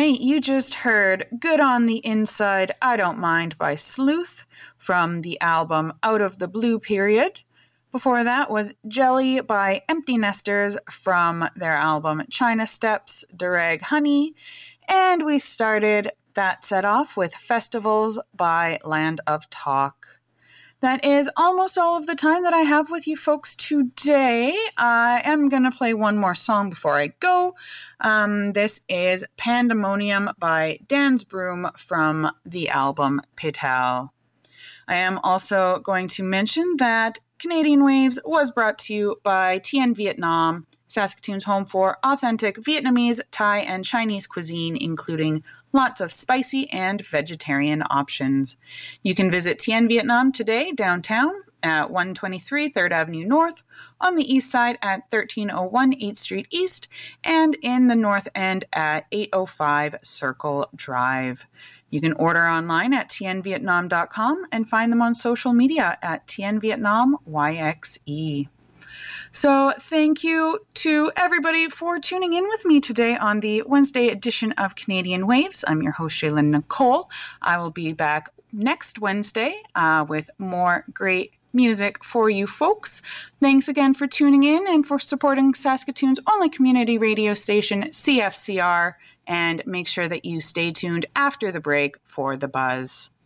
right, you just heard Good on the Inside, I Don't Mind by Sleuth from the album Out of the Blue period. Before that was Jelly by Empty Nesters from their album China Steps, Durag Honey. And we started that set off with Festivals by Land of Talk. That is almost all of the time that I have with you folks today. I am going to play one more song before I go. This is Pandemonium by Dan's Broom from the album Pital. I am also going to mention that Canadian Waves was brought to you by Tien Vietnam, Saskatoon's home for authentic Vietnamese, Thai, and Chinese cuisine, including lots of spicy and vegetarian options. You can visit Tien Vietnam today downtown at 123 3rd Avenue North, on the east side at 1301 8th Street East, and in the north end at 805 Circle Drive. You can order online at tienvietnam.com and find them on social media at tienvietnamyxe. So thank you to everybody for tuning in with me today on the Wednesday edition of Canadian Waves. I'm your host, Shaylin Nicole. I will be back next Wednesday with more great music for you folks. Thanks again for tuning in and for supporting Saskatoon's only community radio station, CFCR, and make sure that you stay tuned after the break for The Buzz.